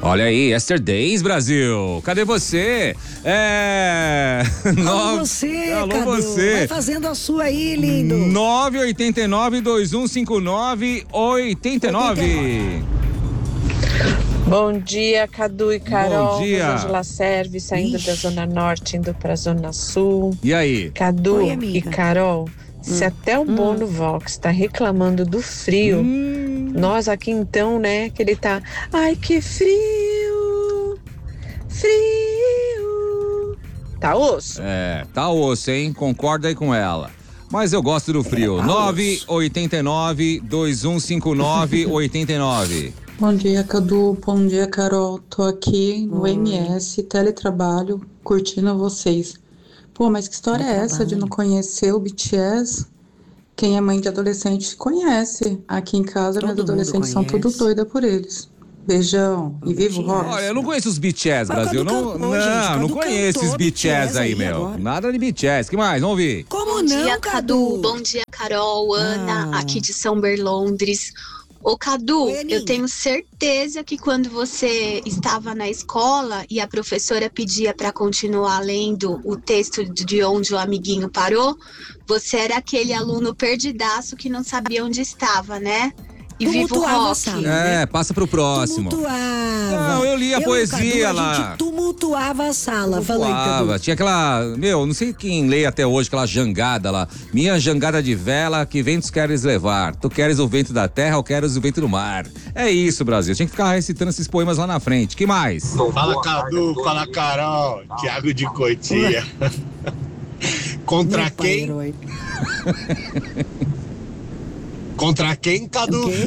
Olha aí, Yesterdays, Brasil. Cadê você? Alô você, Alô Cadu. você. Vai fazendo a sua aí, lindo. 989-2159-89. Bom dia, Cadu e Carol. Bom dia. Rosângela Serve, saindo da Zona Norte, indo pra Zona Sul. E aí? Cadu Oi, e amiga. Carol, se até o Bono Vox tá reclamando do frio, nós aqui então, né, que ele tá... Ai, que frio! Frio! Tá osso? Tá osso, hein? Concorda aí com ela. Mas eu gosto do frio. 989-2159-89. Bom dia, Cadu. Bom dia, Carol. Tô aqui no MS, teletrabalho, curtindo vocês. Pô, mas que história é essa de não conhecer o BTS? Quem é mãe de adolescente conhece. Aqui em casa, Todo meus mundo adolescentes são conhece. tudo doida por eles. Beijão. E viva o rock. Olha, eu não conheço os BTS, Mas o Brasil. Cadu Não, cantou, gente. O não Cadu conheço cantou esses BTS BTS aí, aí meu. agora. Nada de BTS. Que mais? Vamos ouvir. Como Bom não, dia, Cadu? Bom dia, Carol, Ana, Ah. aqui de São Berlondres. Ô, Cadu, Oi, Aninha. eu tenho certeza que quando você estava na escola e a professora pedia para continuar lendo o texto de onde o amiguinho parou, você era aquele aluno perdidaço que não sabia onde estava, né? E viva o Tumultuava a rock. sala. Passa pro próximo. Tumultuava. Não, eu li a poesia e o Cadu, lá. A gente tumultuava a sala. Fala aí, Voava. Cadu. Tinha aquela, não sei quem lê até hoje, aquela jangada lá. Minha jangada de vela, que ventos queres levar? Tu queres o vento da terra ou queres o vento do mar? É isso, Brasil. Tinha que ficar recitando esses poemas lá na frente. Que mais? Fala Cadu, fala Carol, Thiago de Coitia. Contra Meu pai, quem? herói. Contra quem, Cadu? O quê?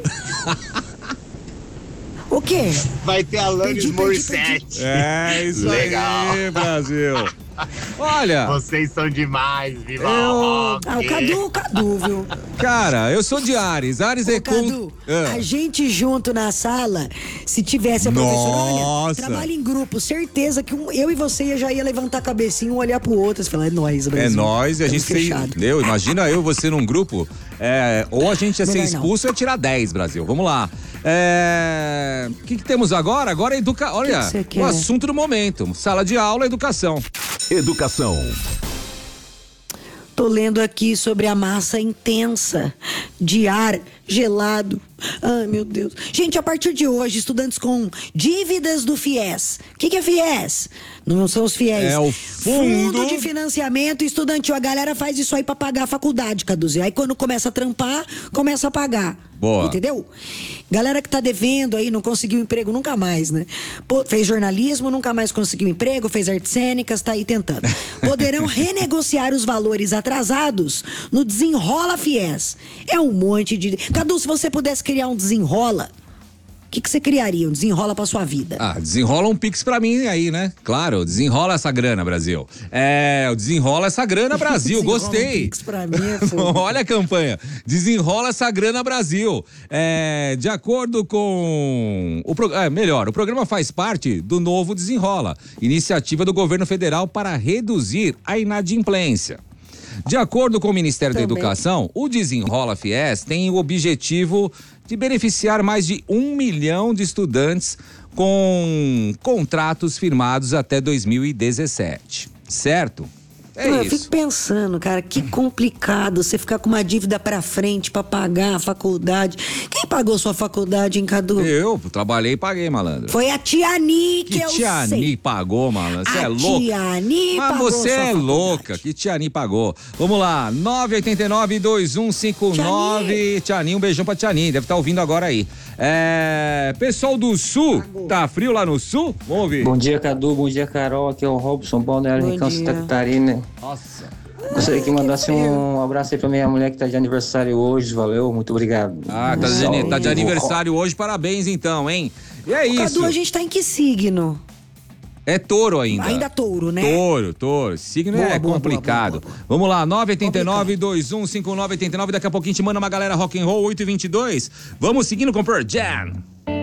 O quê? Vai ter Alanis Perdi. Morissette. É isso Legal. aí, Brasil. Olha, Vocês são demais, viva Eu- o rock. Ah, o Cadu, viu? cara, eu sou de Ares. Ares é Ô, Cadu, a gente junto na sala, se tivesse a professora, olha, Nossa. trabalha em grupo, certeza que eu e você já ia levantar a cabecinha, um olhar pro outro e falar, é nóis, É Brasil. nós e a Tamo gente fechado. entendeu? Imagina eu e você num grupo, ou a gente ia ser Melhor não. expulso ou ia tirar 10, Brasil. Vamos lá. O que temos agora? Agora é olha, você o quer? assunto do momento. Sala de aula, educação. Educação. Tô lendo aqui sobre a massa intensa de ar gelado. Ai, meu Deus. Gente, a partir de hoje, estudantes com dívidas do FIES. O que é FIES? Não são os fiéis. É o fundo de financiamento estudantil. A galera faz isso aí pra pagar a faculdade, Caduzinho. Aí quando começa a trampar, começa a pagar. Boa. Entendeu? Galera que tá devendo aí, não conseguiu emprego nunca mais, né? Fez jornalismo, nunca mais conseguiu emprego, fez artes cênicas, tá aí tentando. Poderão renegociar os valores atrasados no Desenrola FIES. É um monte de... Cadu, se você pudesse criar um Desenrola, o que você criaria? Um Desenrola pra sua vida? Desenrola um Pix pra mim aí, né? Claro, desenrola essa grana, Brasil. Desenrola essa grana, Brasil. Desenrola Gostei. um Pix pra mim é fogo. Olha a campanha. Desenrola essa grana, Brasil. De acordo com o programa faz parte do novo Desenrola, iniciativa do governo federal para reduzir a inadimplência. De acordo com o Ministério da Educação, o Desenrola FIES tem o objetivo de beneficiar mais de 1 milhão de estudantes com contratos firmados até 2017. Certo? Eu isso. fico pensando, cara, que complicado você ficar com uma dívida pra frente pra pagar a faculdade. Quem pagou sua faculdade, hein, Cadu? Eu trabalhei e paguei, malandro. Foi a Tia Ni que eu Tia sei. Ni pagou, malandro. Você é louco. Tia Ni Mas pagou você sua é faculdade. louca. Que Tia Ni pagou. Vamos lá. 989-2159. Tia Ni, um beijão pra Tia Ni. Deve estar ouvindo agora aí. Pessoal do Sul. Tá frio lá no Sul? Vamos ouvir. Bom dia, Cadu. Bom dia, Carol. Aqui é o Robson Balneário Rincão, Santa Catarina. Nossa. Gostaria que mandasse um abraço aí pra minha mulher que tá de aniversário hoje. Valeu, muito obrigado. Tá de aniversário hoje. Parabéns então, hein? E é isso. Cadu, a gente tá em que signo? É touro ainda. Ainda touro, né? Touro. Signo Boa, é boa, complicado. boa. Vamos lá, 989-2159-89. Daqui a pouquinho te manda uma galera rock and roll, 8h22. Vamos seguindo com Pearl Jam.